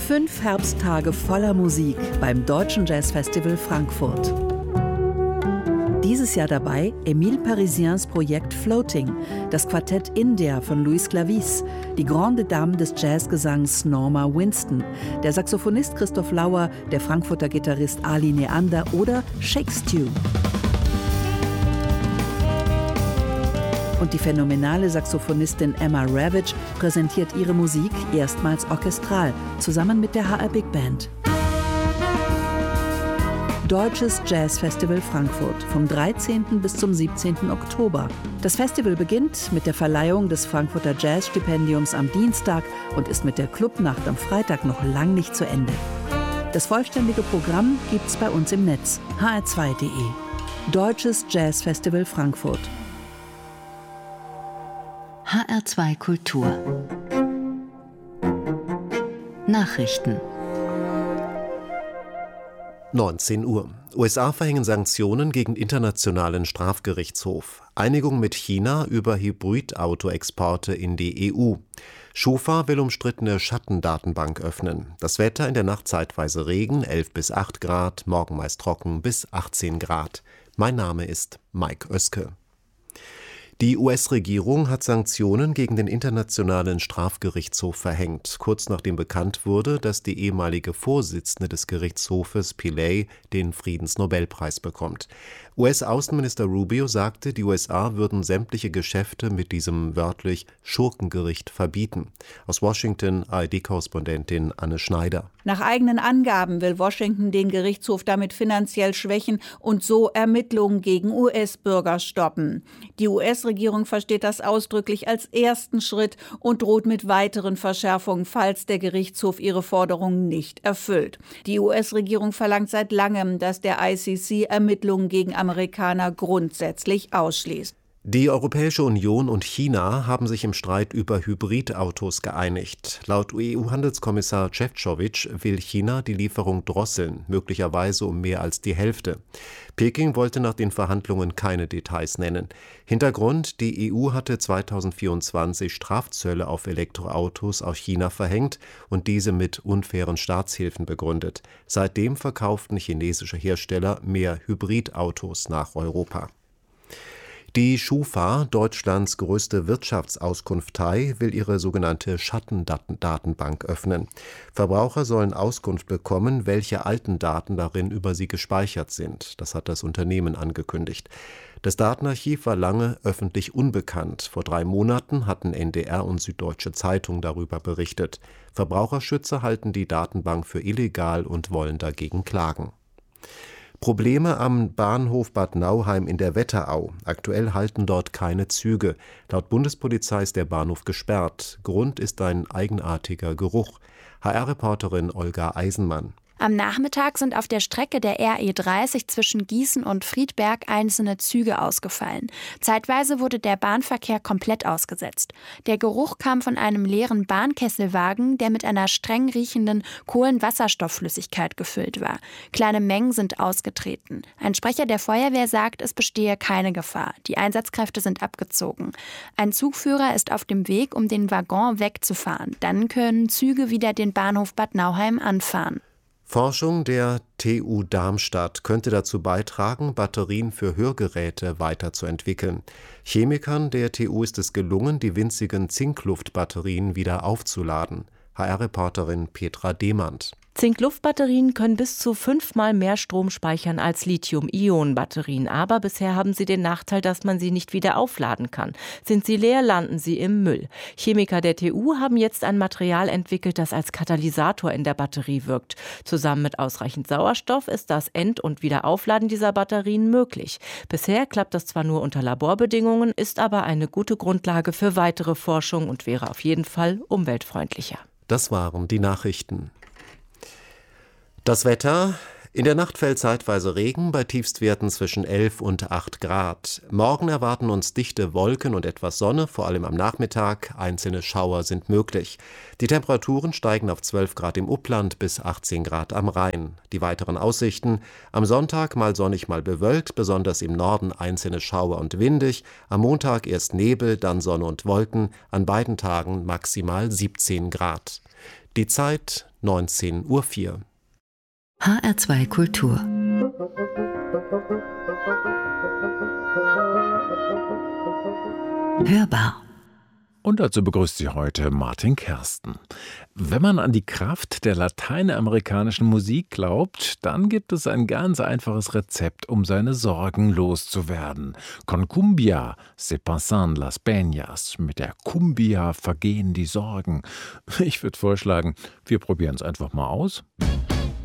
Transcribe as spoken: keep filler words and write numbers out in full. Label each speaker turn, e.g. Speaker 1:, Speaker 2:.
Speaker 1: Fünf Herbsttage voller Musik beim Deutschen Jazzfestival Frankfurt. Dieses Jahr dabei Émile Parisiens Projekt Floating, das Quartett India von Luis Clavis, die Grande Dame des Jazzgesangs Norma Winston, der Saxophonist Christoph Lauer, der Frankfurter Gitarrist Ali Neander oder Shake Stew. Und die phänomenale Saxophonistin Emma Ravitch präsentiert ihre Musik erstmals orchestral, zusammen mit der H R Big Band. Deutsches Jazzfestival Frankfurt vom dreizehnten bis zum siebzehnten Oktober. Das Festival beginnt mit der Verleihung des Frankfurter Jazzstipendiums am Dienstag und ist mit der Clubnacht am Freitag noch lang nicht zu Ende. Das vollständige Programm gibt's bei uns im Netz h r zwei punkt de. Deutsches Jazzfestival Frankfurt.
Speaker 2: H R zwei Kultur Nachrichten
Speaker 3: neunzehn Uhr. U S A verhängen Sanktionen gegen Internationalen Strafgerichtshof. Einigung mit China über Hybridauto-Exporte in die E U. Schufa will umstrittene Schattendatenbank öffnen. Das Wetter in der Nacht zeitweise Regen, elf bis acht Grad, morgen meist trocken bis achtzehn Grad. Mein Name ist Mike Oeske. Die U S-Regierung hat Sanktionen gegen den Internationalen Strafgerichtshof verhängt, kurz nachdem bekannt wurde, dass die ehemalige Vorsitzende des Gerichtshofes Pillay den Friedensnobelpreis bekommt. U S-Außenminister Rubio sagte, die U S A würden sämtliche Geschäfte mit diesem wörtlich Schurkengericht verbieten. Aus Washington A R D-Korrespondentin Anne Schneider.
Speaker 4: Nach eigenen Angaben will Washington den Gerichtshof damit finanziell schwächen und so Ermittlungen gegen U S-Bürger stoppen. Die U S-Regierung versteht das ausdrücklich als ersten Schritt und droht mit weiteren Verschärfungen, falls der Gerichtshof ihre Forderungen nicht erfüllt. Die U S-Regierung verlangt seit langem, dass der I C C Ermittlungen gegen Amerikaner grundsätzlich ausschließt.
Speaker 3: Die Europäische Union und China haben sich im Streit über Hybridautos geeinigt. Laut E U-Handelskommissar Šefčovič will China die Lieferung drosseln, möglicherweise um mehr als die Hälfte. Peking wollte nach den Verhandlungen keine Details nennen. Hintergrund: Die E U hatte zweitausendvierundzwanzig Strafzölle auf Elektroautos aus China verhängt und diese mit unfairen Staatshilfen begründet. Seitdem verkauften chinesische Hersteller mehr Hybridautos nach Europa. Die Schufa, Deutschlands größte Wirtschaftsauskunftei, will ihre sogenannte Schattendatenbank öffnen. Verbraucher sollen Auskunft bekommen, welche alten Daten darin über sie gespeichert sind. Das hat das Unternehmen angekündigt. Das Datenarchiv war lange öffentlich unbekannt. Vor drei Monaten hatten N D R und Süddeutsche Zeitung darüber berichtet. Verbraucherschützer halten die Datenbank für illegal und wollen dagegen klagen. Probleme am Bahnhof Bad Nauheim in der Wetterau. Aktuell halten dort keine Züge. Laut Bundespolizei ist der Bahnhof gesperrt. Grund ist ein eigenartiger Geruch. H R-Reporterin Olga Eisenmann.
Speaker 5: Am Nachmittag sind auf der Strecke der R E dreißig zwischen Gießen und Friedberg einzelne Züge ausgefallen. Zeitweise wurde der Bahnverkehr komplett ausgesetzt. Der Geruch kam von einem leeren Bahnkesselwagen, der mit einer streng riechenden Kohlenwasserstoffflüssigkeit gefüllt war. Kleine Mengen sind ausgetreten. Ein Sprecher der Feuerwehr sagt, es bestehe keine Gefahr. Die Einsatzkräfte sind abgezogen. Ein Zugführer ist auf dem Weg, um den Waggon wegzufahren. Dann können Züge wieder den Bahnhof Bad Nauheim anfahren.
Speaker 3: Forschung der T U Darmstadt könnte dazu beitragen, Batterien für Hörgeräte weiterzuentwickeln. Chemikern der T U ist es gelungen, die winzigen Zinkluftbatterien wieder aufzuladen. H R-Reporterin Petra Demand.
Speaker 6: Zinkluftbatterien können bis zu fünfmal mehr Strom speichern als Lithium-Ionen-Batterien. Aber bisher haben sie den Nachteil, dass man sie nicht wieder aufladen kann. Sind sie leer, landen sie im Müll. Chemiker der T U haben jetzt ein Material entwickelt, das als Katalysator in der Batterie wirkt. Zusammen mit ausreichend Sauerstoff ist das End- und Wiederaufladen dieser Batterien möglich. Bisher klappt das zwar nur unter Laborbedingungen, ist aber eine gute Grundlage für weitere Forschung und wäre auf jeden Fall umweltfreundlicher.
Speaker 3: Das waren die Nachrichten. Das Wetter: In der Nacht fällt zeitweise Regen bei Tiefstwerten zwischen elf und acht Grad. Morgen erwarten uns dichte Wolken und etwas Sonne, vor allem am Nachmittag. Einzelne Schauer sind möglich. Die Temperaturen steigen auf zwölf Grad im Upland bis achtzehn Grad am Rhein. Die weiteren Aussichten: am Sonntag mal sonnig, mal bewölkt, besonders im Norden einzelne Schauer und windig. Am Montag erst Nebel, dann Sonne und Wolken. An beiden Tagen maximal siebzehn Grad. Die Zeit neunzehn Uhr vier.
Speaker 2: H R zwei Kultur. Hörbar.
Speaker 7: Und dazu begrüßt Sie heute Martin Kersten. Wenn man an die Kraft der lateinamerikanischen Musik glaubt, dann gibt es ein ganz einfaches Rezept, um seine Sorgen loszuwerden. Con cumbia se pasan las penas. Mit der Cumbia vergehen die Sorgen. Ich würde vorschlagen, wir probieren es einfach mal aus.